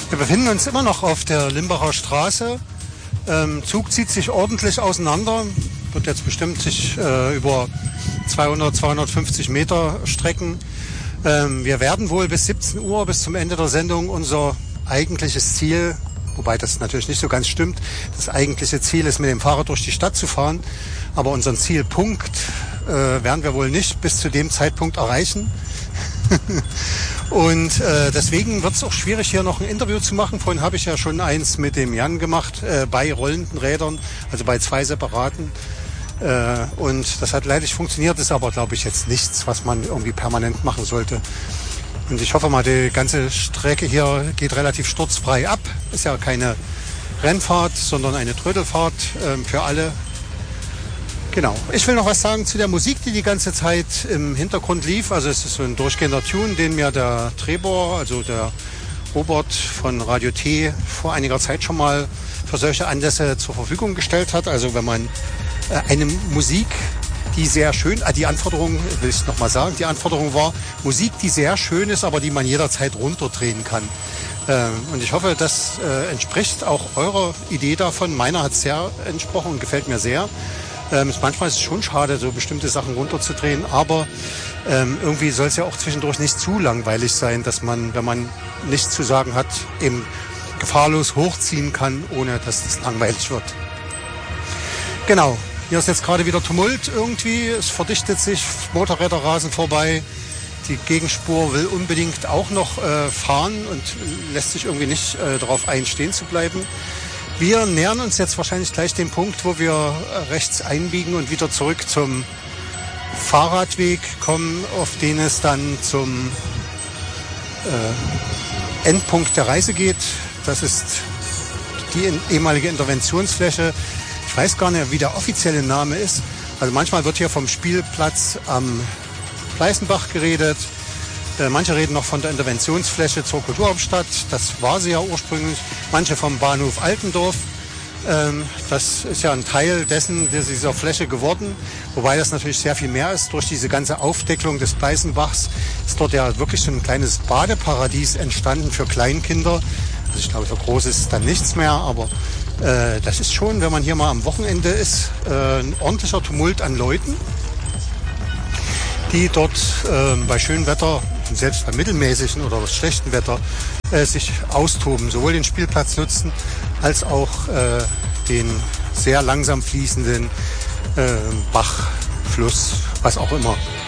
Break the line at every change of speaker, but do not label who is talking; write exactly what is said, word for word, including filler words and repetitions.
Wir befinden uns immer noch auf der Limbacher Straße. Ähm, Zug zieht sich ordentlich auseinander, wird jetzt bestimmt sich äh, über zweihundert, zweihundertfünfzig Meter strecken. Ähm, wir werden wohl bis siebzehn Uhr, bis zum Ende der Sendung, unser eigentliches Ziel, wobei das natürlich nicht so ganz stimmt, das eigentliche Ziel ist, mit dem Fahrrad durch die Stadt zu fahren, aber unseren Zielpunkt äh, werden wir wohl nicht bis zu dem Zeitpunkt erreichen. Und äh, deswegen wird es auch schwierig, hier noch ein Interview zu machen. Vorhin habe ich ja schon eins mit dem Jan gemacht, äh, bei rollenden Rädern, also bei zwei separaten. Äh, und das hat leider nicht funktioniert, ist aber, glaube ich, jetzt nichts, was man irgendwie permanent machen sollte. Und ich hoffe mal, die ganze Strecke hier geht relativ sturzfrei ab. Ist ja keine Rennfahrt, sondern eine Trödelfahrt äh, für alle. Genau. Ich will noch was sagen zu der Musik, die die ganze Zeit im Hintergrund lief. Also es ist so ein durchgehender Tune, den mir der Trebor, also der Robert von Radio T, vor einiger Zeit schon mal für solche Anlässe zur Verfügung gestellt hat. Also wenn man äh, eine Musik, die sehr schön, äh, die Anforderung, will ich noch mal sagen, die Anforderung war Musik, die sehr schön ist, aber die man jederzeit runterdrehen kann. Äh, und ich hoffe, das äh, entspricht auch eurer Idee davon. Meiner hat es sehr entsprochen und gefällt mir sehr. Ähm, manchmal ist es schon schade, so bestimmte Sachen runterzudrehen, aber ähm, irgendwie soll es ja auch zwischendurch nicht zu langweilig sein, dass man, wenn man nichts zu sagen hat, eben gefahrlos hochziehen kann, ohne dass es langweilig wird. Genau, hier ist jetzt gerade wieder Tumult irgendwie, es verdichtet sich, Motorräder rasen vorbei, die Gegenspur will unbedingt auch noch äh, fahren und lässt sich irgendwie nicht äh, darauf ein, stehen zu bleiben. Wir nähern uns jetzt wahrscheinlich gleich dem Punkt, wo wir rechts einbiegen und wieder zurück zum Fahrradweg kommen, auf den es dann zum äh, Endpunkt der Reise geht. Das ist die ehemalige Interventionsfläche. Ich weiß gar nicht, wie der offizielle Name ist. Also manchmal wird hier vom Spielplatz am Pleißenbach geredet. Manche reden noch von der Interventionsfläche zur Kulturhauptstadt. Das war sie ja ursprünglich. Manche vom Bahnhof Altendorf. Das ist ja ein Teil dessen, dieser Fläche geworden. Wobei das natürlich sehr viel mehr ist. Durch diese ganze Aufdecklung des Pleißenbachs ist dort ja wirklich so ein kleines Badeparadies entstanden für Kleinkinder. Also ich glaube, für Große ist es dann nichts mehr. Aber äh, das ist schon, wenn man hier mal am Wochenende ist, äh, ein ordentlicher Tumult an Leuten, die dort äh, bei schönem Wetter, selbst bei mittelmäßigen oder schlechten Wetter, äh, sich austoben, sowohl den Spielplatz nutzen, als auch äh, den sehr langsam fließenden äh, Bach, Fluss, was auch immer.